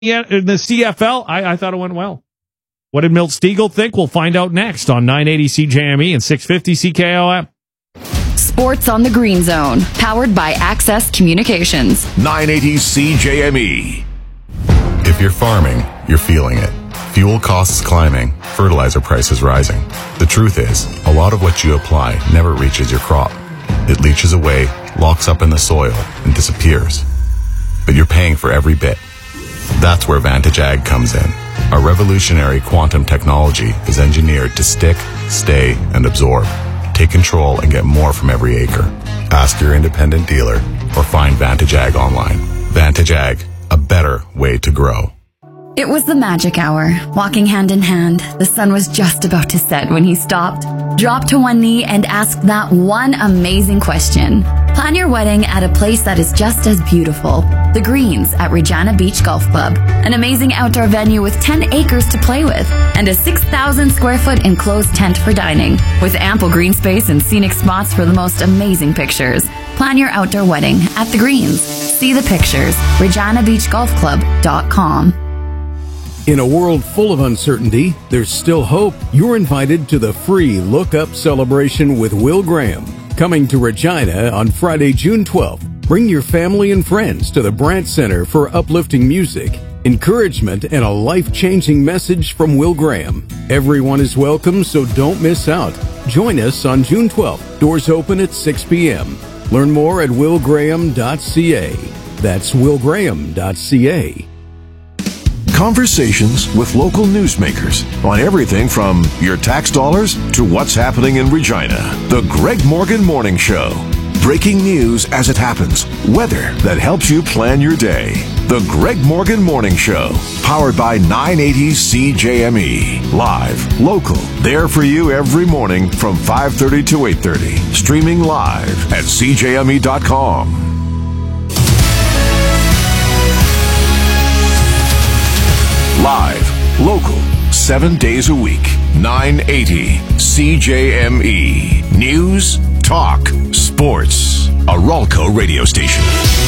in the CFL, I thought it went well. What did Milt Stiegel think? We'll find out next on 980 CJME and 650 CKOM. Sports on the Green Zone, powered by Access Communications. 980 CJME. If you're farming, you're feeling it. Fuel costs climbing, fertilizer prices rising. The truth is, a lot of what you apply never reaches your crop. It leaches away, locks up in the soil, and disappears. But you're paying for every bit. That's where Vantage Ag comes in. Our revolutionary quantum technology is engineered to stick, stay, and absorb. Take control and get more from every acre. Ask your independent dealer or find Vantage Ag online. Vantage Ag, a better way to grow. It was the magic hour. Walking hand in hand, the sun was just about to set when he stopped, dropped to one knee, and asked that one amazing question. Plan your wedding at a place that is just as beautiful. The Greens at Regina Beach Golf Club. An amazing outdoor venue with 10 acres to play with and a 6,000 square foot enclosed tent for dining with ample green space and scenic spots for the most amazing pictures. Plan your outdoor wedding at The Greens. See the pictures. ReginaBeachGolfClub.com. In a world full of uncertainty, there's still hope. You're invited to the free Look Up celebration with Will Graham, coming to Regina on Friday, June 12th. Bring your family and friends to the Brandt Center for uplifting music, encouragement, and a life-changing message from Will Graham. Everyone is welcome, so don't miss out. Join us on June 12th. Doors open at 6 p.m. Learn more at willgraham.ca. That's willgraham.ca. Conversations with local newsmakers on everything from your tax dollars to what's happening in Regina. The Greg Morgan Morning Show. Breaking news as it happens. Weather that helps you plan your day. The Greg Morgan Morning Show. Powered by 980 CJME. Live, local, there for you every morning from 5:30 to 8:30. Streaming live at CJME.com. Live, local, 7 days a week. 980 CJME. News, talk, sports. A Ralco radio station.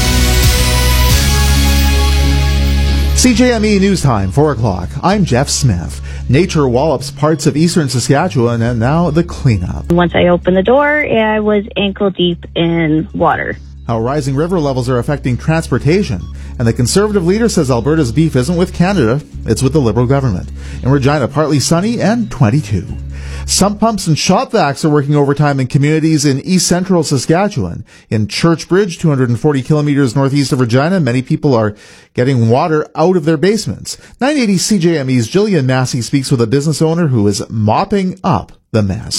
CJME News Time, 4 o'clock. I'm Jeff Smith. Nature wallops parts of eastern Saskatchewan, and now the cleanup. Once I opened the door, I was ankle deep in water. How rising river levels are affecting transportation. And the Conservative leader says Alberta's beef isn't with Canada, it's with the Liberal government. In Regina, partly sunny and 22. Sump pumps and shop vacs are working overtime in communities in east central Saskatchewan. In Churchbridge, 240 kilometers northeast of Regina, many people are getting water out of their basements. 980 CJME's Jillian Massey speaks with a business owner who is mopping up the mess.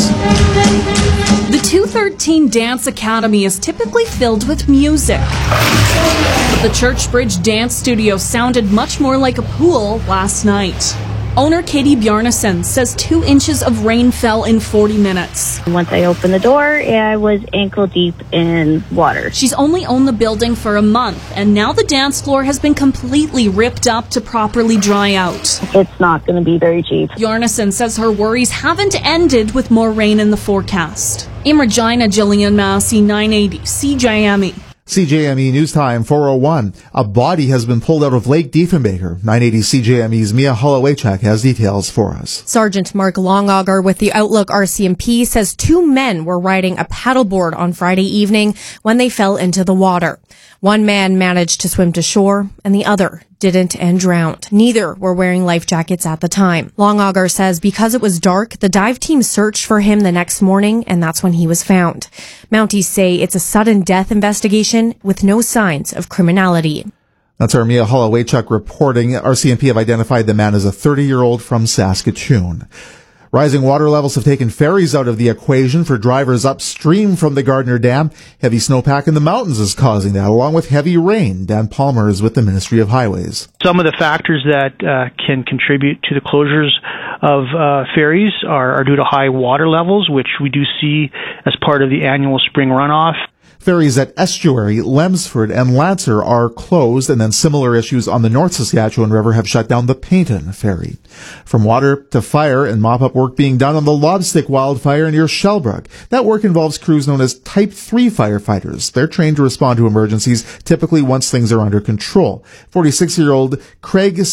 The 213 Dance Academy is typically filled with music. But the Churchbridge Dance Studio sounded much more like a pool last night. Owner Katie Bjarnason says 2 inches of rain fell in 40 minutes. Once I opened the door, I was ankle deep in water. She's only owned the building for a month, and now the dance floor has been completely ripped up to properly dry out. It's not going to be very cheap. Bjarnason says her worries haven't ended with more rain in the forecast. In Regina, Jillian Massey, 980 CJME. CJME News Time, 4:01. A body has been pulled out of Lake Diefenbaker. 980 CJME's Mia Hollowaychuk has details for us. Sergeant Mark Longauger with the Outlook RCMP says 2 men were riding a paddleboard on Friday evening when they fell into the water. One man managed to swim to shore and the other didn't and drowned. Neither were wearing life jackets at the time. Longauger says because it was dark, the dive team searched for him the next morning, and that's when he was found. Mounties say it's a sudden death investigation with no signs of criminality. That's our Mia Hollowaychuk reporting. RCMP have identified the man as a 30-year-old from Saskatoon. Rising water levels have taken ferries out of the equation for drivers upstream from the Gardner Dam. Heavy snowpack in the mountains is causing that, along with heavy rain. Dan Palmer is with the Ministry of Highways. Some of the factors that can contribute to the closures of ferries are due to high water levels, which we do see as part of the annual spring runoff. Ferries at Estuary, Lemsford, and Lancer are closed, and then similar issues on the North Saskatchewan River have shut down the Payton Ferry. From water to fire and mop-up work being done on the Lobstick wildfire near Shellbrook. That work involves crews known as Type 3 firefighters. They're trained to respond to emergencies, typically once things are under control. 46-year-old Craig